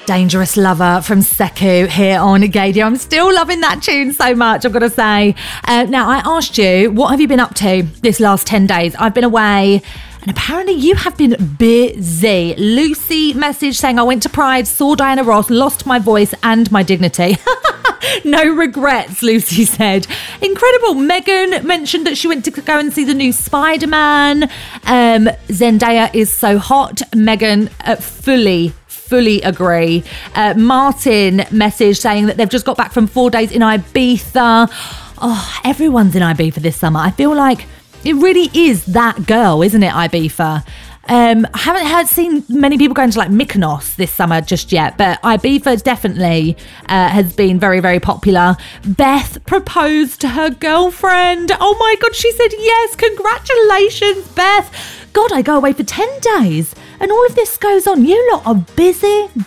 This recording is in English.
Dangerous Lover from Sekou here on Gadio. I'm still loving that tune so much, I've got to say. Now, I asked you, what have you been up to this last 10 days? I've been away, and apparently you have been busy. Lucy messaged saying, I went to Pride, saw Diana Ross, lost my voice and my dignity. No regrets, Lucy said. Incredible. Megan mentioned that she went to go and see the new Spider-Man. Zendaya is so hot. Megan fully agree. Martin messaged saying that they've just got back from 4 days in Ibiza. Oh, everyone's in Ibiza this summer. I feel like it really is that girl, isn't it, Ibiza? I haven't seen many people going to like Mykonos this summer just yet, but Ibiza definitely has been very, very popular. Beth proposed to her girlfriend. Oh my God, she said yes. Congratulations, Beth. God, I go away for 10 days and all of this goes on. You lot are busy,